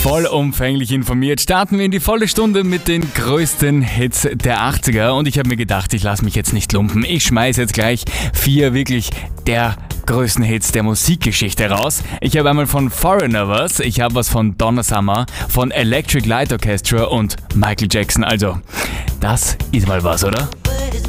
Vollumfänglich informiert starten wir in die volle Stunde mit den größten Hits der 80er und ich habe mir gedacht, ich lasse mich jetzt nicht lumpen. Ich schmeiße jetzt gleich 4 wirklich der größten Hits der Musikgeschichte raus. Ich habe einmal von Foreigner was, ich habe was von Donna Summer, von Electric Light Orchestra und Michael Jackson. Also, das ist mal was, oder?